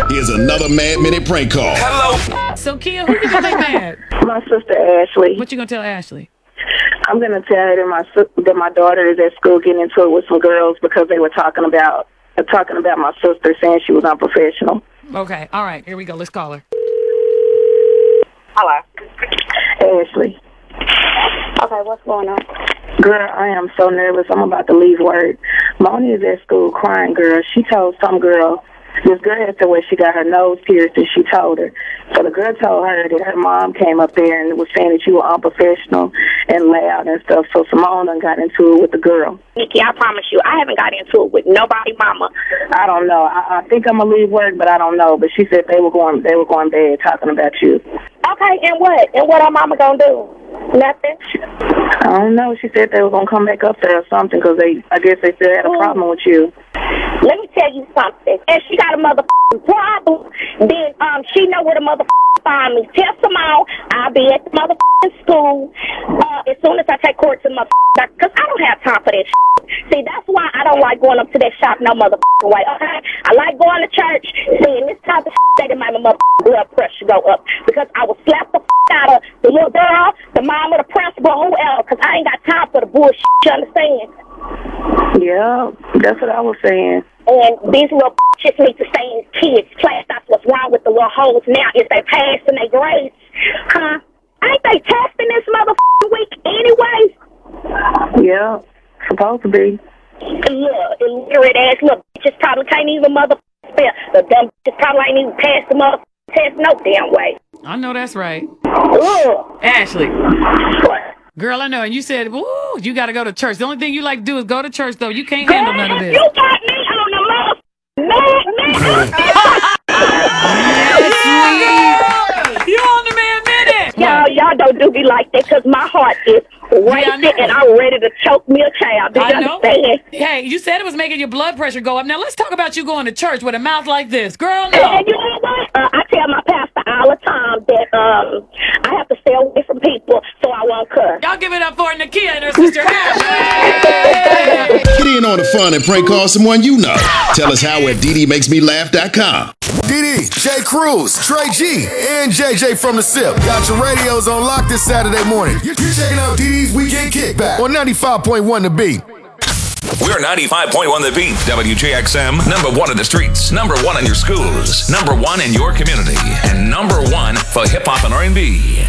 Here's another Mad Minute prank call. Hello. So, Kia, who you gonna make mad? My sister Ashley. What you gonna tell Ashley? I'm gonna tell her that my daughter is at school getting into it with some girls because they were talking about my sister, saying she was unprofessional. Okay, all right, here we go. Let's call her. Hello. Ashley. Okay, what's going on? Girl, I am so nervous. I'm about to leave work. Moni is at school crying, girl. She told some girl, this girl asked her where she got her nose pierced, and she told her. So the girl told her that her mom came up there and was saying that you were unprofessional and loud and stuff. So Simone done got into it with the girl. Nikki, I promise you, I haven't got into it with nobody, mama. I don't know. I think I'm gonna leave work, but I don't know. But she said they were going bad talking about you. Okay, and what? And what our mama gonna do? Nothing? I don't know. She said they were gonna come back up there or something because I guess they still had a problem with you. Let me tell you something. If she got a motherfucking problem, then she know where the motherfucking find me. Tell Simone I'll be at the motherfucking school as soon as I take court to the motherfucking doctor, because I don't have time for that shit. See, that's why I don't like going up to that shop no motherfucking way, okay? I like going to church, seeing this type of shit that make my motherfucking blood pressure go up, because I will slap the out of the little girl, the mom of the principal, whoever, because I ain't got time for the bullshit, you understand? Yeah, that's what I was saying. And these little bitches need to stay in kids' class. That's what's wrong with the little hoes now. If they pass in their grades, huh? Ain't they testing this motherfucking week anyway? Yeah, supposed to be. Look, illiterate ass little bitches probably can't even motherfucking spell. The dumb bitches probably ain't even passed the motherfucking test no damn way. I know that's right. Ugh. Ashley. What? Girl, I know. And you said, woo, you got to go to church. The only thing you like to do is go to church, though. You can't handle none of this. You got me on the motherfucking You on the Man Minute. Y'all don't do me like that, because my heart is racing and I'm ready to choke me a child. Do you understand? Hey, you said it was making your blood pressure go up. Now, let's talk about you going to church with a mouth like this. Girl, no. And you know what? I tell my pastor all the time that I have to stay away from people so I won't cuss. Y'all give it up for Nakia and her sister Ashley. Get in on the fun and prank call someone you know. Tell us how at DDMakesMeLaugh.com. DD, Jay Cruz, Trey G, and JJ from the SIP. Got your radios on lock this Saturday morning. You're checking out DD's Weekend Kickback on 95.1 The Beat. We're 95.1 The Beat, WJXM, #1 in the streets, #1 in your schools, #1 in your community, and #1 for hip-hop and R&B.